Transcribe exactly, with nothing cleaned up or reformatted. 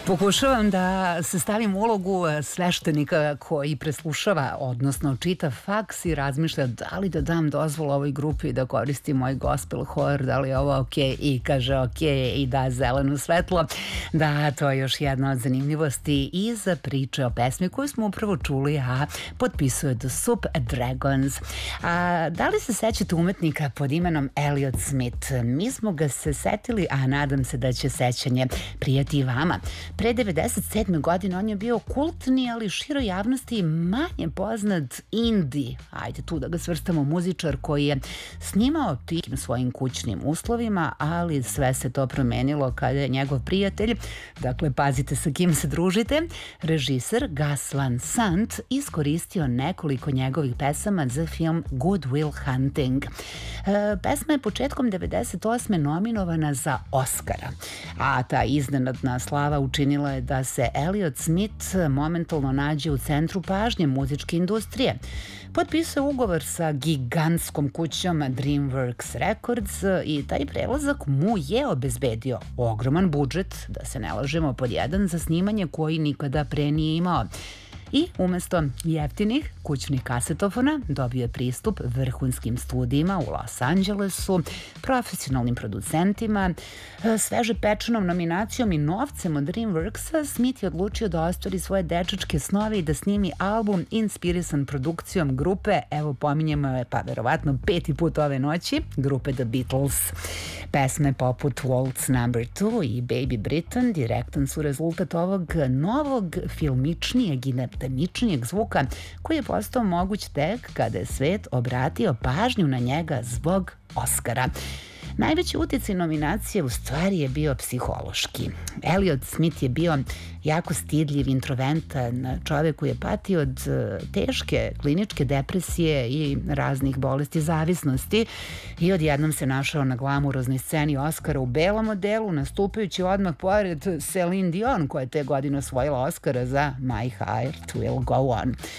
Pokušavam da se stavim u ulogu sveštenika koji preslušava, odnosno čita faks i razmišlja da li da dam dozvolu ovoj grupi da koristi moj gospel hor, da li je ovo ok, i kaže ok i da zeleno svetlo. Da, to je još jedna od zanimljivosti iz priče o pesmi koju smo upravo čuli, a potpisuje The Soup Dragons. A, da li se sećate umetnika pod imenom Elliott Smith? Mi smo ga se setili, a nadam se da će sećanje prijati i vama. Pre devedeset sedme godine on je bio kultni, ali široj javnosti manje poznat indie, ajde tu da ga svrstamo, muzičar koji je snimao tim svojim kućnim uslovima, ali sve se to promenilo kada je njegov prijatelj, dakle pazite sa kim se družite, režiser Gus Van Sant iskoristio nekoliko njegovih pesama za film Good Will Hunting. E, pesma je početkom devedeset osme nominovana za Oscara, a ta iznenadna slava učinila je da se Elliott Smith momentalno nađe u centru pažnje muzičke industrije. Potpisao ugovor sa gigantskom kućom DreamWorks Records i taj prelazak mu je obezbedio ogroman budžet, da se ne lažemo, pod jedan, za snimanje koji nikada pre nije imao. I umesto jeftinih kućnih kasetofona dobio je pristup vrhunskim studijima u Los Angelesu, profesionalnim producentima, sveže pečenom nominacijom i novcem od DreamWorksa. Smith je odlučio da ostvari svoje dečačke snove i da snimi album inspirisan produkcijom grupe, evo pominjemo je pa verovatno peti put ove noći, grupe The Beatles. Pesme poput Waltz number two i Baby Britain direktan su rezultat ovog novog, filmičnijeg i neptemičnijeg zvuka koji je postao moguć tek kada je svet obratio pažnju na njega zbog Oscara. Najveći utjecaj nominacije u stvari je bio psihološki. Elliott Smith je bio jako stidljiv, introvertan čovek koji je patio od teške kliničke depresije i raznih bolesti zavisnosti i odjednom se našao na glamuroznoj sceni Oscara u belom odelu, nastupajući odmah pored Celine Dion, koja je te godine osvojila Oscara za My Heart Will Go On.